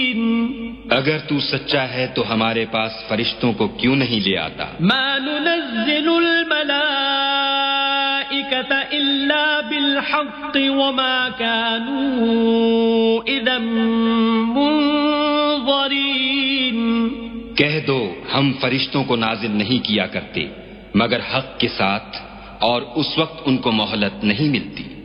अगर तू सच्चा है तो हमारे पास फरिश्तों को क्यों नहीं ले आता। मा नुनज़्ज़िलुल मलाइकत इल्ला बिल हक़्क़ व मा कानू इदम मुनज़रीन। कह दो हम फरिश्तों को नाजिल नहीं किया करते मगर हक के साथ और उस वक्त उनको मोहलत नहीं मिलती।